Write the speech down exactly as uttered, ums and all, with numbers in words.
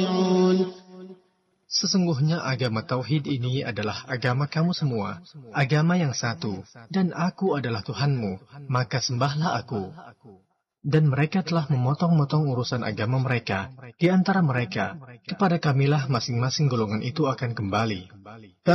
Sesungguhnya agama Tauhid ini adalah agama kamu semua, agama yang satu, dan aku adalah Tuhanmu, maka sembahlah aku. Dan mereka telah memotong-motong urusan agama mereka, di antara mereka, kepada kamilah masing-masing golongan itu akan kembali.